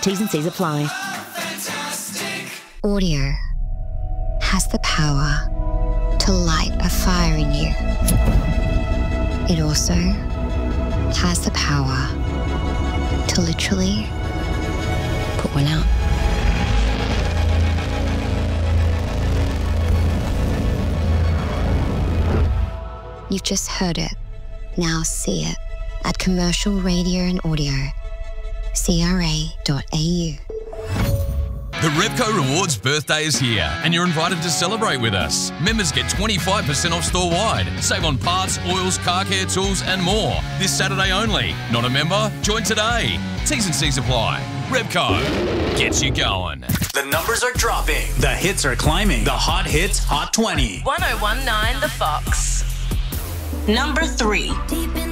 T's and C's apply. Audio has the power to light a fire in you. It also has the power to literally put one out. You've just heard it. Now see it at Commercial Radio and Audio, CRA.au. The Repco Rewards birthday is here and you're invited to celebrate with us. Members get 25% off store-wide. Save on parts, oils, car care tools and more. This Saturday only. Not a member? Join today. T's and C's apply. Repco gets you going. The numbers are dropping. The hits are climbing. The Hot Hits Hot 20. 1019 The Fox. Number 3.